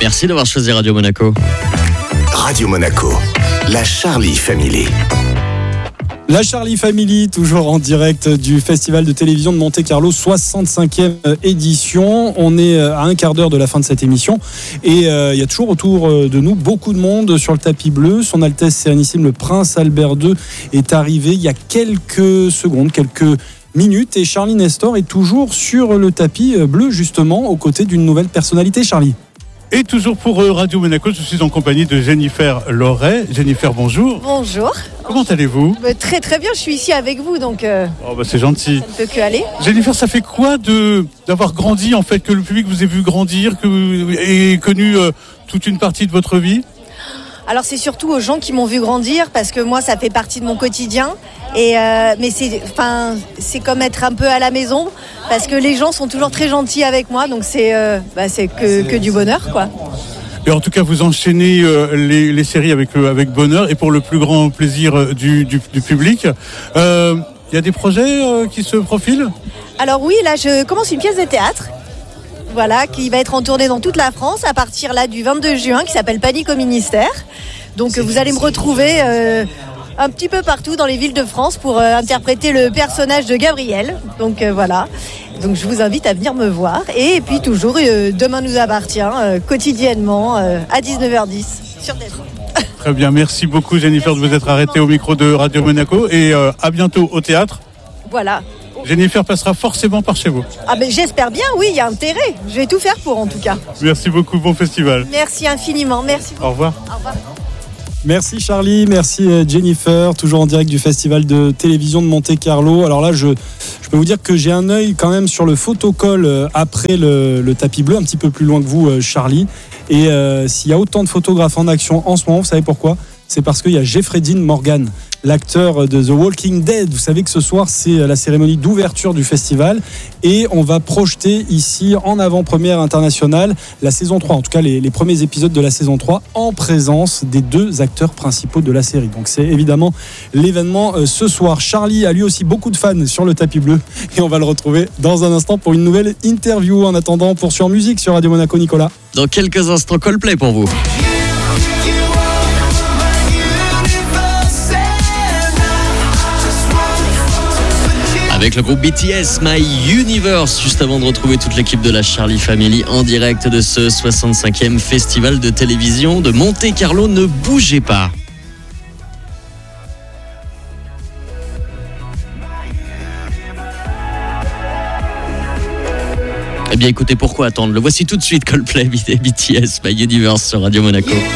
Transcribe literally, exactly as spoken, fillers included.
Merci d'avoir choisi Radio Monaco. Radio Monaco, la Charlie Family. La Charlie Family, toujours en direct du Festival de télévision de Monte-Carlo, soixante-cinquième édition. On est à un quart d'heure de la fin de cette émission et euh, il y a toujours autour de nous beaucoup de monde sur le tapis bleu. Son Altesse Sérénissime, le Prince Albert deux, est arrivé il y a quelques secondes, quelques minutes, et Charlie Nestor est toujours sur le tapis bleu, justement, aux côtés d'une nouvelle personnalité. Charlie. Et toujours pour Radio Monaco, je suis en compagnie de Jennifer Loret. Jennifer, bonjour. Bonjour. Comment allez-vous ? Bah, Très très bien, je suis ici avec vous, donc euh, oh, bah, c'est gentil. ça ne peut que aller. Jennifer, ça fait quoi de, d'avoir grandi, en fait, que le public vous ait vu grandir, que vous ayez connu euh, toute une partie de votre vie ? Alors c'est surtout aux gens qui m'ont vu grandir, parce que moi ça fait partie de mon quotidien. Et euh, mais c'est, enfin, c'est comme être un peu à la maison, parce que les gens sont toujours très gentils avec moi, donc c'est, euh, bah, c'est que, que du bonheur, quoi. Et en tout cas, vous enchaînez euh, les, les séries avec, euh, avec bonheur et pour le plus grand plaisir euh, du, du, du public. Il euh, y a des projets euh, qui se profilent ? Alors oui, là je commence une pièce de théâtre. Voilà, qui va être en tournée dans toute la France à partir là du vingt-deux juin, qui s'appelle Panique au ministère. Donc vous allez me retrouver euh, un petit peu partout dans les villes de France pour euh, interpréter le personnage de Gabriel. Donc euh, voilà. Donc je vous invite à venir me voir. Et puis toujours, euh, Demain nous appartient, euh, quotidiennement euh, à dix-neuf heures dix sur Netflix. Très bien, merci beaucoup Jennifer de vous être arrêtée au micro de Radio Monaco et euh, à bientôt au théâtre. Voilà. Jennifer passera forcément par chez vous. Ah ben j'espère bien, oui, il y a intérêt. Je vais tout faire pour, en tout cas. Merci beaucoup, bon festival. Merci infiniment, merci beaucoup. Au revoir. Au revoir. Merci Charlie, merci Jennifer, toujours en direct du Festival de télévision de Monte-Carlo. Alors là, je, je peux vous dire que j'ai un œil quand même sur le photocall après le, le tapis bleu, un petit peu plus loin que vous Charlie. Et euh, s'il y a autant de photographes en action en ce moment, vous savez pourquoi ? C'est parce qu'il y a Jeffrey Dean Morgan, l'acteur de The Walking Dead. Vous savez que ce soir, c'est la cérémonie d'ouverture du festival. Et on va projeter ici, en avant-première internationale, la saison trois. En tout cas, les, les premiers épisodes de la saison trois, en présence des deux acteurs principaux de la série. Donc c'est évidemment l'événement euh, ce soir. Charlie a lui aussi beaucoup de fans sur le tapis bleu. Et on va le retrouver dans un instant pour une nouvelle interview. En attendant, pour Sur Musique sur Radio Monaco, Nicolas. Dans quelques instants, Coldplay pour vous. Avec le groupe B T S, My Universe, juste avant de retrouver toute l'équipe de la Charlie Family en direct de ce soixante-cinquième festival de télévision de Monte-Carlo. Ne bougez pas. Eh bien écoutez, pourquoi attendre ? Le voici tout de suite, Coldplay, B T S, My Universe sur Radio Monaco.